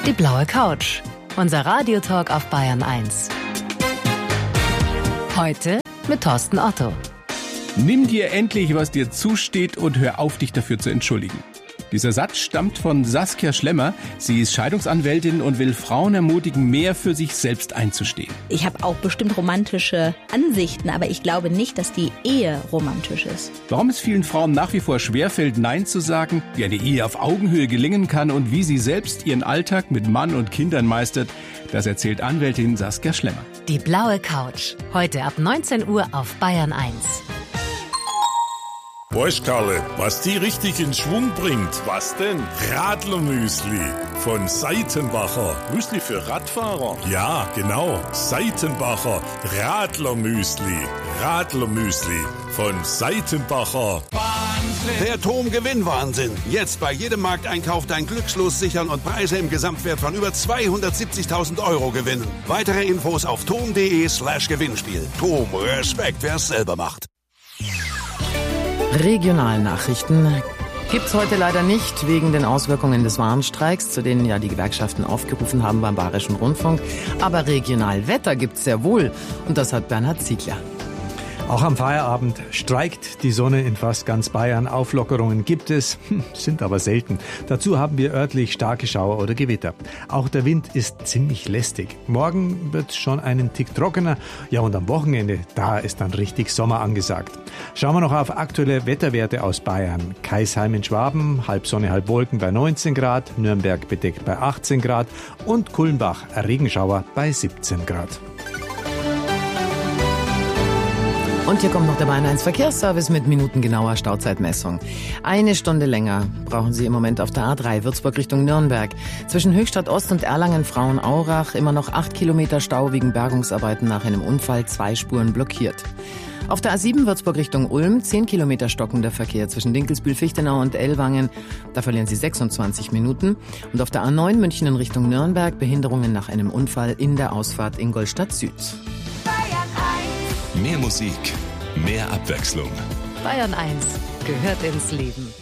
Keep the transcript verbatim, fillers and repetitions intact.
Die blaue Couch. Unser Radiotalk auf Bayern eins. Heute mit Thorsten Otto. Nimm dir endlich, was dir zusteht und hör auf, dich dafür zu entschuldigen. Dieser Satz stammt von Saskia Schlemmer. Sie ist Scheidungsanwältin und will Frauen ermutigen, mehr für sich selbst einzustehen. Ich habe auch bestimmt romantische Ansichten, aber ich glaube nicht, dass die Ehe romantisch ist. Warum es vielen Frauen nach wie vor schwerfällt, Nein zu sagen, wie eine Ehe auf Augenhöhe gelingen kann und wie sie selbst ihren Alltag mit Mann und Kindern meistert, das erzählt Anwältin Saskia Schlemmer. Die blaue Couch. Heute ab neunzehn Uhr auf Bayern eins. Weißt Karle, was die richtig in Schwung bringt? Was denn? Radlermüsli von Seitenbacher. Müsli für Radfahrer? Ja, genau. Seitenbacher Radlermüsli. Radlermüsli von Seitenbacher. Wahnsinn! Der Tom-Gewinn-Wahnsinn. Jetzt bei jedem Markteinkauf dein Glückslos sichern und Preise im Gesamtwert von über zweihundertsiebzigtausend Euro gewinnen. Weitere Infos auf tom.de slash Gewinnspiel. Tom, Respekt, wer es selber macht. Regionalnachrichten gibt's heute leider nicht, wegen den Auswirkungen des Warnstreiks, zu denen ja die Gewerkschaften aufgerufen haben beim Bayerischen Rundfunk. Aber Regionalwetter gibt's sehr wohl, und das hat Bernhard Ziegler. Auch am Feierabend streikt die Sonne in fast ganz Bayern. Auflockerungen gibt es, sind aber selten. Dazu haben wir örtlich starke Schauer oder Gewitter. Auch der Wind ist ziemlich lästig. Morgen wird es schon einen Tick trockener. Ja, und am Wochenende, da ist dann richtig Sommer angesagt. Schauen wir noch auf aktuelle Wetterwerte aus Bayern. Kaisheim in Schwaben, halb Sonne, halb Wolken bei neunzehn Grad, Nürnberg bedeckt bei achtzehn Grad und Kulmbach Regenschauer bei siebzehn Grad. Und hier kommt noch der Bayern eins Verkehrsservice mit minutengenauer Stauzeitmessung. Eine Stunde länger brauchen Sie im Moment auf der A drei Würzburg Richtung Nürnberg. Zwischen Höchstadt Ost und Erlangen-Frauenaurach immer noch acht Kilometer Stau wegen Bergungsarbeiten nach einem Unfall, zwei Spuren blockiert. Auf der A sieben Würzburg Richtung Ulm zehn Kilometer stockender Verkehr zwischen Dinkelsbühl-Fichtenau und Ellwangen. Da verlieren Sie sechsundzwanzig Minuten. Und auf der A neun München in Richtung Nürnberg Behinderungen nach einem Unfall in der Ausfahrt Ingolstadt Süd. Mehr Musik, mehr Abwechslung. Bayern eins gehört ins Leben.